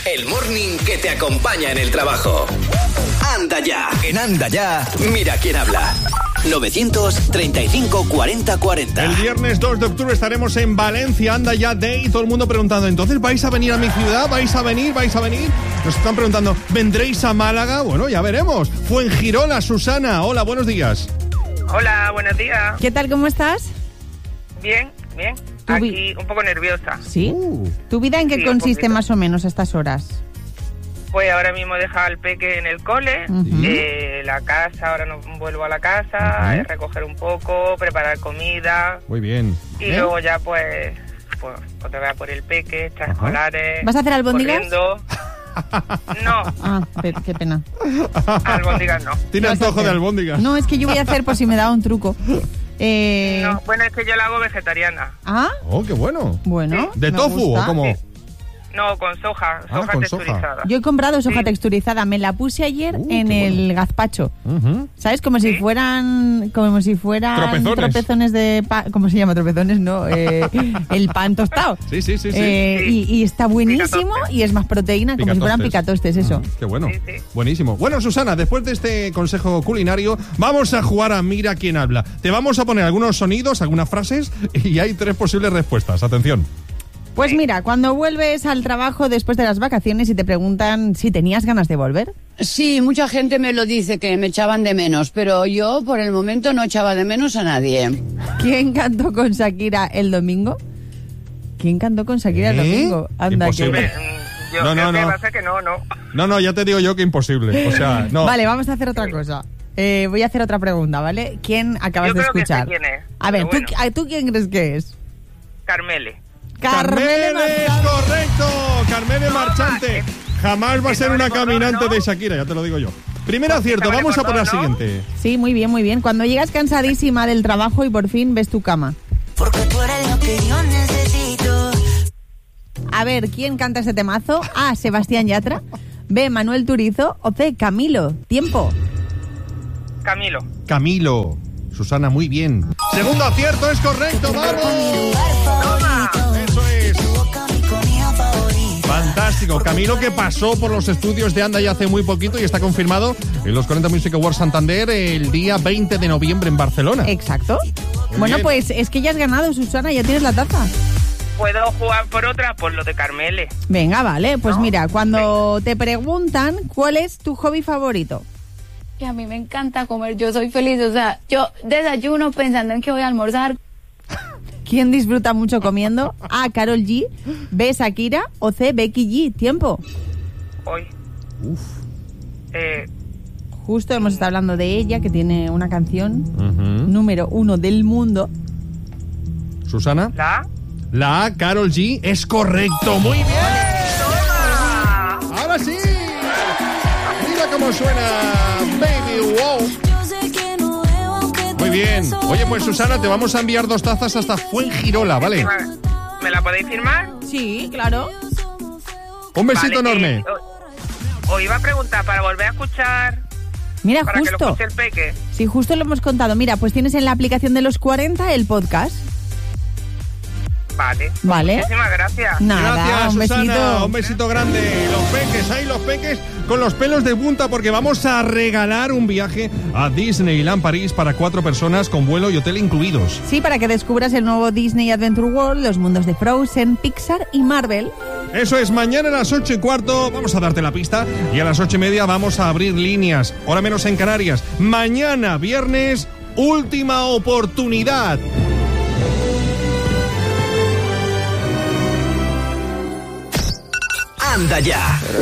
el morning que te acompaña en el trabajo. Anda ya. En Anda ya, mira quién habla. 935 40 40. El viernes 2 de octubre estaremos en Valencia, Anda ya Day. Todo el mundo preguntando, ¿entonces vais a venir a mi ciudad? ¿Vais a venir? Nos están preguntando, ¿vendréis a Málaga? Bueno, ya veremos. Fuengirola, Susana. Hola, buenos días. Hola, buenos días. ¿Qué tal, cómo estás? Bien. Aquí un poco nerviosa. ¿Sí? ¿Tu vida en qué consiste más o menos a estas horas? Pues ahora mismo he dejado al peque en el cole, la casa, ahora no vuelvo a la casa, recoger un poco, preparar comida. Muy bien. Y luego ya pues otra vez por el peque, extraescolares. ¿Vas a hacer albóndigas? Corriendo. No. Ah, qué pena. Albóndigas no. ¿Tiene antojo de albóndigas? No, es que yo voy a hacer por si me da un truco. No, bueno, es que yo la hago vegetariana. ¿Ah? Oh, qué bueno. Bueno. ¿De tofu gusta. o cómo? Sí. No, con soja con texturizada. soja. Yo he comprado soja texturizada, me la puse ayer en el gazpacho. ¿Sabes? Como si fueran tropezones de pan. ¿Cómo se llama? Tropezones, no. El pan tostado. Sí. Y está buenísimo y es más proteína, como si fueran picatostes, eso. Qué bueno. Sí. Buenísimo. Bueno, Susana, después de este consejo culinario, vamos a jugar a Mira quién habla. Te vamos a poner algunos sonidos, algunas frases y hay 3 posibles respuestas. Atención. Pues mira, cuando vuelves al trabajo después de las vacaciones y te preguntan si tenías ganas de volver. Sí, mucha gente me lo dice, que me echaban de menos, pero yo por el momento no echaba de menos a nadie. ¿Quién cantó con Shakira el domingo? Anda, imposible. Yo creo que va a ser que no. No, ya te digo yo que imposible. O sea, no. Vale, vamos a hacer otra cosa. Voy a hacer otra pregunta, ¿vale? ¿Quién acabas de escuchar? Que sé quién es, a ver, bueno. ¿tú quién crees que es? Carmele. Carmele, correcto. Carmele Marchante. Jamás va a ser una caminante de Shakira, ya te lo digo yo. Primer acierto, vamos a por la siguiente. Sí, muy bien. Cuando llegas cansadísima del trabajo y por fin ves tu cama. Porque tú eres lo que yo necesito. A ver, ¿quién canta ese temazo? A, Sebastián Yatra. B, Manuel Turizo. O C, Camilo. Tiempo. Camilo. Susana, muy bien. Segundo acierto, es correcto, ¡vamos! Eso es. Fantástico. Camilo, que pasó por los estudios de Anda ya hace muy poquito y está confirmado en los 40 Music Awards Santander el día 20 de noviembre en Barcelona. Exacto. Muy bueno, bien. Pues es que ya has ganado, Susana, ya tienes la taza. ¿Puedo jugar por otra? Por lo de Carmele. Venga, vale. Pues mira, cuando te preguntan cuál es tu hobby favorito. Que a mí me encanta comer, yo soy feliz, o sea, yo desayuno pensando en que voy a almorzar. ¿Quién disfruta mucho comiendo? A, Karol G. B, Shakira. O C, Becky G. Tiempo. Hoy. Justo hemos estado hablando de ella, que tiene una canción número 1 del mundo. Susana. La A, Karol G, es correcto. Muy bien. Ahora sí. Mira cómo suena Baby Wow. Muy bien. Oye, pues Susana, te vamos a enviar 2 tazas hasta Fuengirola, ¿vale? ¿Me la podéis firmar? Sí, claro. Un besito enorme. Os iba a preguntar para volver a escuchar. Mira, para justo. que lo escuche el peque. Sí, justo lo hemos contado. Mira, pues tienes en la aplicación de los 40 el podcast. Vale. Muchísimas gracias. Nada, Gracias, un Susana. besito. Un besito grande. Los peques con los pelos de punta porque vamos a regalar un viaje a Disneyland París para 4 personas con vuelo y hotel incluidos. Sí, para que descubras el nuevo Disney Adventure World, los mundos de Frozen, Pixar y Marvel. Eso es, mañana a las 8:15 vamos a darte la pista y a las 8:30 vamos a abrir líneas, hora menos en Canarias. Mañana, viernes, última oportunidad. Anda ya.